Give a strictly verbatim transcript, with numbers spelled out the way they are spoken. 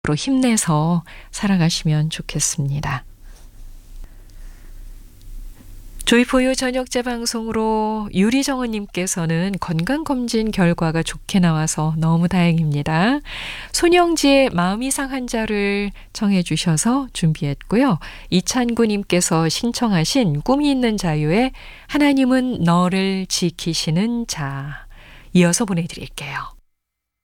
힘내서 살아가시면 좋겠습니다. 조이포유 저녁 재방송으로 유리정은님께서는 건강검진 결과가 좋게 나와서 너무 다행입니다. 손영지의 마음이 상한 자를 청해 주셔서 준비했고요. 이찬구님께서 신청하신 꿈이 있는 자유의 하나님은 너를 지키시는 자 이어서 보내드릴게요.